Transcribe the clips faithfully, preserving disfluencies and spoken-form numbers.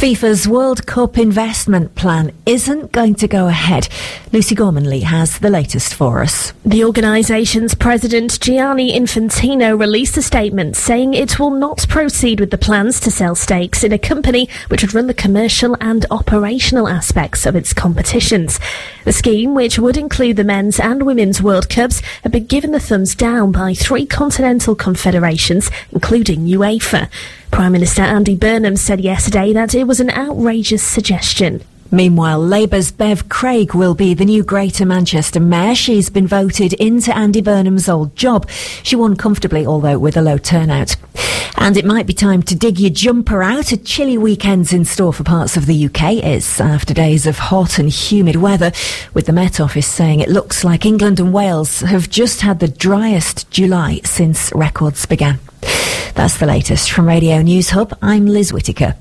FIFA's World Cup investment plan isn't going to go ahead. Lucy Gormanley has the latest for us. The organisation's president, Gianni Infantino, released a statement saying it will not proceed with the plans to sell stakes in a company which would run the commercial and operational aspects of its competitions. The scheme, which would include the men's and women's World Cups, had been given the thumbs down by three continental confederations, including UEFA. Prime Minister Andy Burnham said yesterday that it was an outrageous suggestion. Meanwhile, Labour's Bev Craig will be the new Greater Manchester Mayor. She's been voted into Andy Burnham's old job. She won comfortably, although with a low turnout. And it might be time to dig your jumper out. A chilly weekend's in store for parts of the U K. It's after days of hot and humid weather, with the Met Office saying it looks like England and Wales have just had the driest July since records began. That's the latest from Radio News Hub. I'm Liz Whittaker.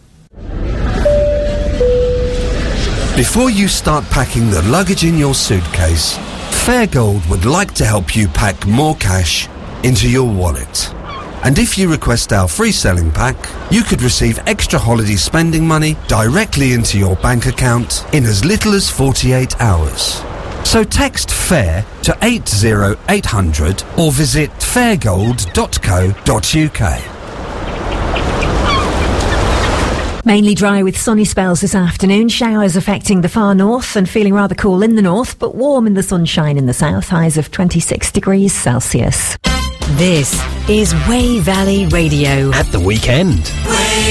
Before you start packing the luggage in your suitcase, Fairgold would like to help you pack more cash into your wallet. And if you request our free selling pack, you could receive extra holiday spending money directly into your bank account in as little as forty-eight hours. So text FAIR to eight zero eight hundred or visit fairgold dot co dot uk. Mainly dry with sunny spells this afternoon. Showers affecting the far north and feeling rather cool in the north, but warm in the sunshine in the south. Highs of twenty-six degrees Celsius. This is Way Valley Radio. At the weekend. Way